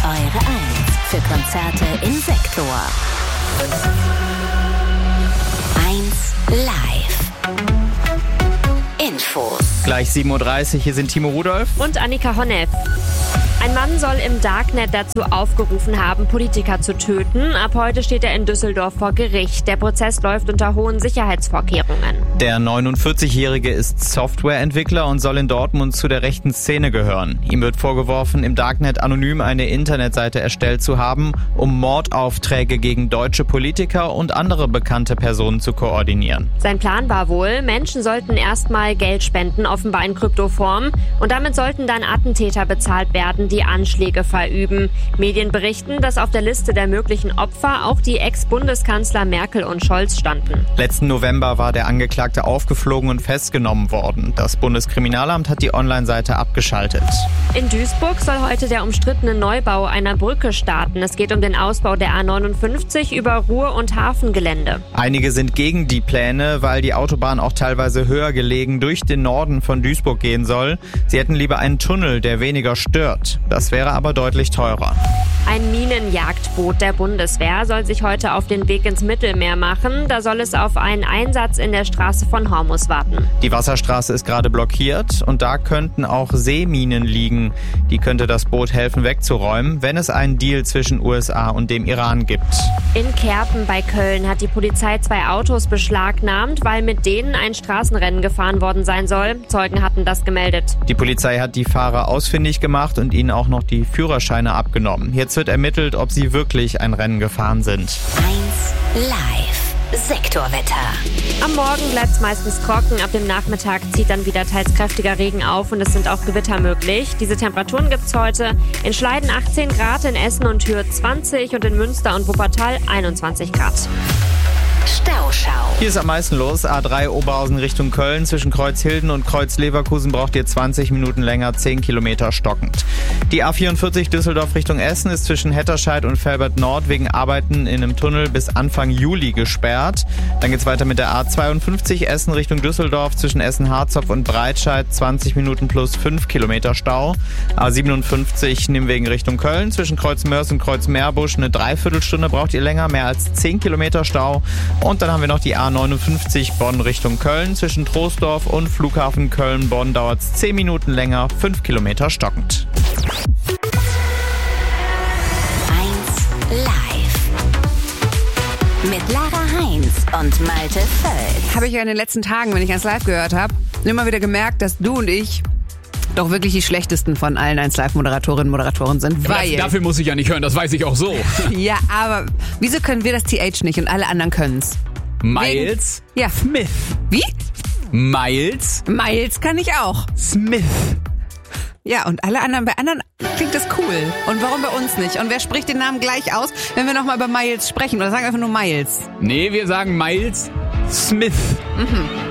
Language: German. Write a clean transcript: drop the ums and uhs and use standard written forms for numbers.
Eure 1 für Konzerte im Sektor. 1 Live. Infos. Gleich 7.30 Uhr, hier sind Timo Rudolph und Annika Honneff. Ein Mann soll im Darknet dazu aufgerufen haben, Politiker zu töten. Ab heute steht er in Düsseldorf vor Gericht. Der Prozess läuft unter hohen Sicherheitsvorkehrungen. Der 49-Jährige ist Softwareentwickler und soll in Dortmund zu der rechten Szene gehören. Ihm wird vorgeworfen, im Darknet anonym eine Internetseite erstellt zu haben, um Mordaufträge gegen deutsche Politiker und andere bekannte Personen zu koordinieren. Sein Plan war wohl, Menschen sollten erstmal Geld spenden, offenbar in Kryptoform. Und damit sollten dann Attentäter bezahlt werden, die Anschläge verüben. Medien berichten, dass auf der Liste der möglichen Opfer auch die Ex-Bundeskanzler Merkel und Scholz standen. Letzten November war der Angeklagte aufgeflogen und festgenommen worden. Das Bundeskriminalamt hat die Online-Seite abgeschaltet. In Duisburg soll heute der umstrittene Neubau einer Brücke starten. Es geht um den Ausbau der A59 über Ruhr- und Hafengelände. Einige sind gegen die Pläne, weil die Autobahn auch teilweise höher gelegen durch den Norden von Duisburg gehen soll. Sie hätten lieber einen Tunnel, der weniger stört. Das wäre aber deutlich teurer. Ein Minenjagdboot der Bundeswehr soll sich heute auf den Weg ins Mittelmeer machen. Da soll es auf einen Einsatz in der Straße von Hormuz warten. Die Wasserstraße ist gerade blockiert und da könnten auch Seeminen liegen. Die könnte das Boot helfen wegzuräumen, wenn es einen Deal zwischen USA und dem Iran gibt. In Kerpen bei Köln hat die Polizei 2 Autos beschlagnahmt, weil mit denen ein Straßenrennen gefahren worden sein soll. Zeugen hatten das gemeldet. Die Polizei hat die Fahrer ausfindig gemacht und ihnen auch noch die Führerscheine abgenommen. Jetzt wird ermittelt, ob sie wirklich ein Rennen gefahren sind. 1 Live. Sektorwetter. Am Morgen bleibt es meistens trocken. Ab dem Nachmittag zieht dann wieder teils kräftiger Regen auf und es sind auch Gewitter möglich. Diese Temperaturen gibt es heute in Schleiden 18 Grad, in Essen und Hürth 20 und in Münster und Wuppertal 21 Grad. Stauschau. Hier ist am meisten los. A3 Oberhausen Richtung Köln. Zwischen Kreuzhilden und Kreuz-Leverkusen braucht ihr 20 Minuten länger, 10 Kilometer stockend. Die A44 Düsseldorf Richtung Essen ist zwischen Hetterscheid und Velbert Nord wegen Arbeiten in einem Tunnel bis Anfang Juli gesperrt. Dann geht's weiter mit der A52 Essen Richtung Düsseldorf zwischen Essen-Harzopf und Breitscheid. 20 Minuten plus 5 Kilometer Stau. A57 Nimwegen Richtung Köln. Zwischen Kreuz-Mörs und Kreuz-Meerbusch eine Dreiviertelstunde braucht ihr länger, mehr als 10 Kilometer Stau. Und dann haben wir noch die A59 Bonn Richtung Köln. Zwischen Troisdorf und Flughafen Köln-Bonn dauert es 10 Minuten länger, 5 Kilometer stockend. 1 Live. Mit Lara Heinz und Malte Völz. Habe ich ja in den letzten Tagen, wenn ich ans Live gehört habe, immer wieder gemerkt, dass du und ich doch wirklich die schlechtesten von allen 1 Live-Moderatorinnen und Moderatoren sind. Weil Dafür muss ich ja nicht hören, das weiß ich auch so. Ja, aber wieso können wir das TH nicht und alle anderen können's? Miles Ja. Smith. Wie? Miles Miles kann ich auch. Smith. Ja, und alle anderen, bei anderen klingt das cool. Und warum bei uns nicht? Und wer spricht den Namen gleich aus, wenn wir nochmal über Miles sprechen? Oder sagen einfach nur Miles? Nee, wir sagen Miles Smith. Mhm.